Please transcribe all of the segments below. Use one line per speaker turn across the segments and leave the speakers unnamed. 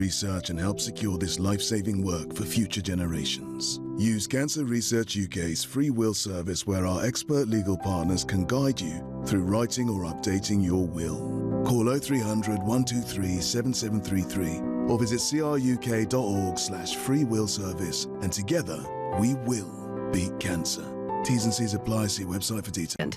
Research and help secure this life-saving work for future generations. Use Cancer Research UK's free will service where our expert legal partners can guide you through writing or updating your will. Call 0300 123 7733 or visit cruk.org/free will service, and together we will beat cancer. T's and C's apply. See website for details.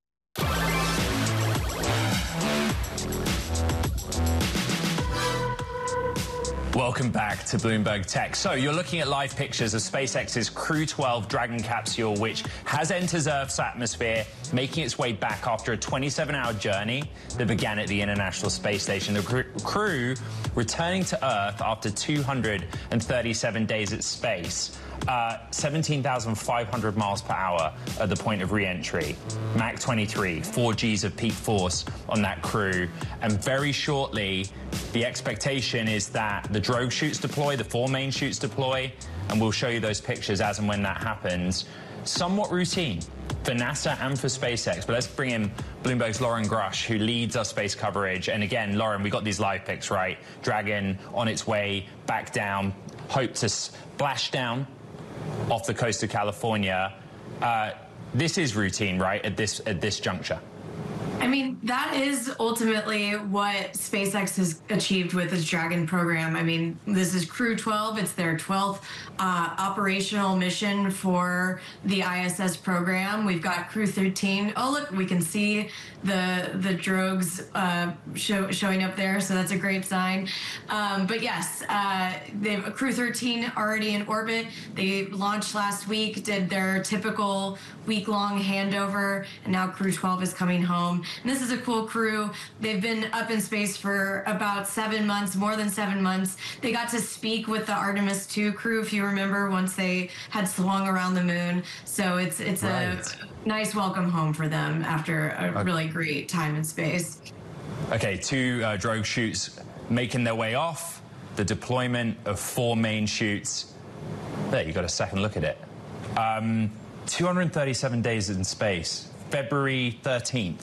Welcome back to Bloomberg Tech. So you're looking at live pictures of SpaceX's Crew 12 Dragon capsule, which has entered Earth's atmosphere, making its way back after a 27-hour journey that began at the International Space Station. The crew returning to Earth after 237 days at space. 17,500 miles per hour at the point of re-entry. Mach 23, 4 Gs of peak force on that crew. And very shortly, the expectation is that the drogue chutes deploy, the 4 main chutes deploy, and we'll show you those pictures as and when that happens. Somewhat routine for NASA and for SpaceX, but let's bring in Bloomberg's Lauren Grush, who leads our space coverage. And again, Lauren, we got these live pics, right? Dragon on its way back down, hope to splash down off the coast of California. This is routine, right, at this juncture?
I mean, that is ultimately what SpaceX has achieved with its Dragon program. I mean, this is Crew 12. It's their 12th operational mission for the ISS program. We've got Crew 13. Oh, look, we can see the drogues showing up there, so that's a great sign. But yes, they have Crew 13 already in orbit. They launched last week, did their typical week-long handover, and now Crew 12 is coming home. And this is a cool crew. They've been up in space for about 7 months, more than 7 months. They got to speak with the Artemis 2 crew, if you remember, once they had swung around the moon. So it's right. A nice welcome home for them after a really great time in space.
Okay, 2 drogue chutes making their way off. The deployment of 4 main chutes. There, you got a second look at it. 237 days in space. February 13th,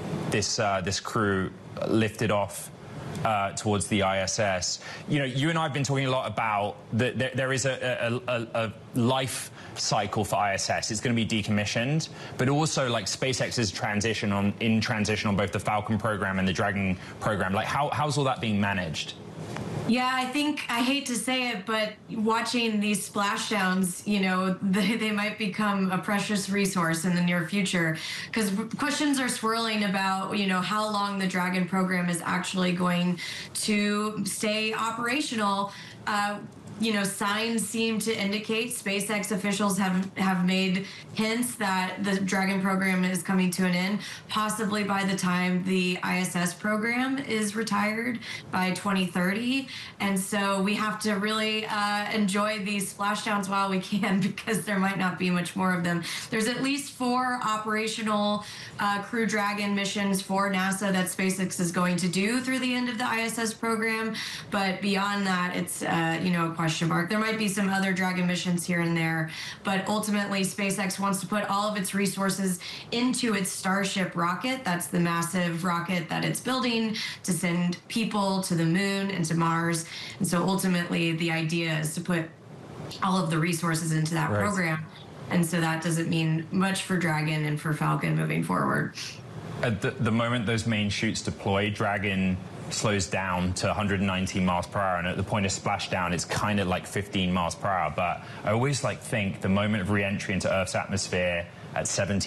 this crew lifted off towards the ISS. You know, you and I have been talking a lot about that there is a life cycle for ISS. It's going to be decommissioned, but also like SpaceX's transition on both the Falcon program and the Dragon program. Like, how's all that being managed?
Yeah, I think, I hate to say it, but watching these splashdowns, you know, they might become a precious resource in the near future, because questions are swirling about, you know, how long the Dragon program is actually going to stay operational. You know, signs seem to indicate, SpaceX officials have made hints that the Dragon program is coming to an end, possibly by the time the ISS program is retired by 2030. And so we have to really enjoy these splashdowns while we can, because there might not be much more of them. There's at least 4 operational Crew Dragon missions for NASA that SpaceX is going to do through the end of the ISS program. But beyond that, it's, you know, a question mark. There might be some other Dragon missions here and there, but ultimately SpaceX wants to put all of its resources into its Starship rocket. That's the massive rocket that it's building to send people to the moon and to Mars. And so ultimately the idea is to put all of the resources into that program. And so that doesn't mean much for Dragon and for Falcon moving forward.
At the moment those main chutes deploy, Dragon slows down to 119 miles per hour, and at the point of splashdown it's kind of like 15 miles per hour. But I always think the moment of re-entry into Earth's atmosphere at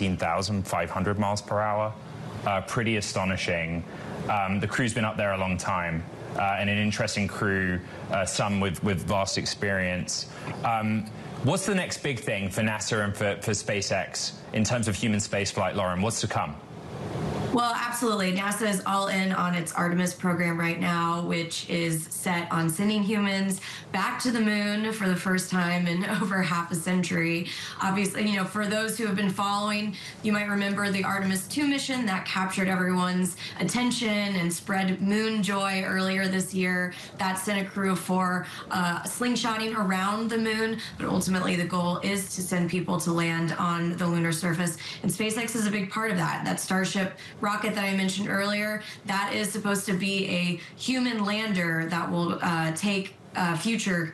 17,500 miles per hour, pretty astonishing. The crew's been up there a long time, and an interesting crew, some with vast experience. What's the next big thing for NASA and for SpaceX in terms of human spaceflight, Lauren? What's to come?
Well, absolutely. NASA is all in on its Artemis program right now, which is set on sending humans back to the moon for the first time in over half a century. Obviously, you know, for those who have been following, you might remember the Artemis 2 mission that captured everyone's attention and spread moon joy earlier this year. That sent a crew for slingshotting around the moon, but ultimately the goal is to send people to land on the lunar surface. And SpaceX is a big part of that. That Starship rocket that I mentioned earlier, that is supposed to be a human lander that will take future